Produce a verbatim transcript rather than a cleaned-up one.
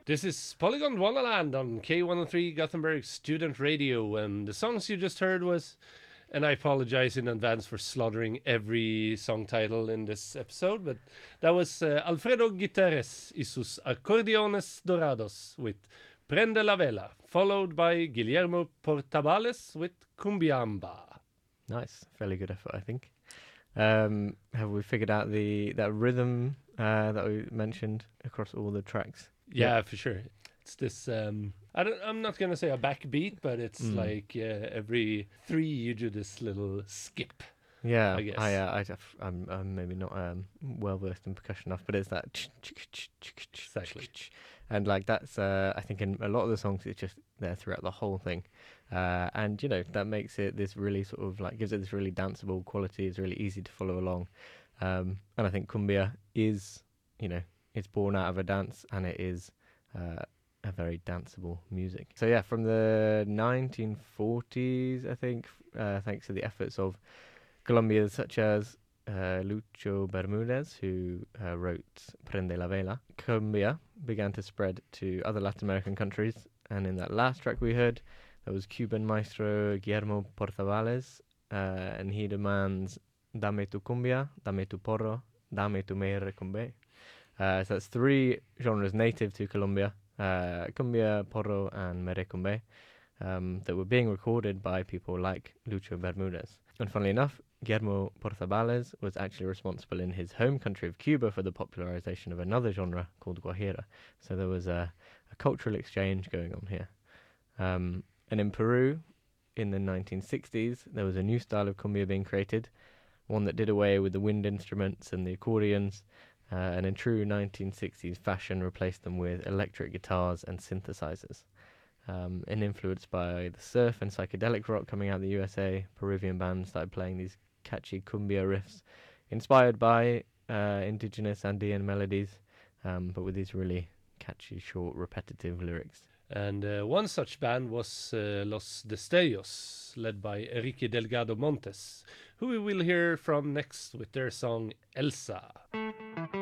This is Polygon Wonderland on K one oh three Gothenburg Student Radio, and the songs you just heard was, and I apologize in advance for slaughtering every song title in this episode, but that was uh, Alfredo Guterres y sus Acordeones Dorados with Prende la Vela, followed by Guillermo Portabales with Cumbiamba. Nice, fairly good effort, I think. Um, have we figured out the that rhythm uh, that we mentioned across all the tracks? Yeah, for sure. It's this. Um, I don't. I'm not gonna say a backbeat, but it's Mm. like uh, every three you do this little skip. Yeah, I guess. I, uh, I, I'm, I'm maybe not um, well versed in percussion enough, but it's that Exactly. and like that's uh, I think in a lot of the songs it's just there throughout the whole thing, uh, and you know that makes it this really sort of like gives it this really danceable quality. It's really easy to follow along, um, and I think cumbia is you know it's born out of a dance and it is uh, a very danceable music. So yeah, from the nineteen forties, I think, uh, thanks to the efforts of Colombians such as uh, Lucho Bermudez, who uh, wrote Prende la Vela, cumbia began to spread to other Latin American countries. And in that last track we heard, there was Cuban maestro Guillermo Portabales, uh, and he demands Dame tu cumbia, dame tu porro, dame tu merecumbe. Uh, so that's three genres native to Colombia, uh, cumbia, porro, and merecumbe, um, that were being recorded by people like Lucho Bermudez. And funnily enough, Guillermo Portabales was actually responsible in his home country of Cuba for the popularization of another genre called Guajira. So there was a, a cultural exchange going on here. Um, and in Peru, in the nineteen sixties, there was a new style of cumbia being created, one that did away with the wind instruments and the accordions, uh, and in true nineteen sixties fashion replaced them with electric guitars and synthesizers. Um, and influenced by the surf and psychedelic rock coming out of the U S A, Peruvian bands started playing these catchy cumbia riffs, inspired by uh, indigenous Andean melodies, um, but with these really catchy, short, repetitive lyrics. And uh, one such band was uh, Los Destellos, led by Enrique Delgado Montes, who we will hear from next with their song Elsa.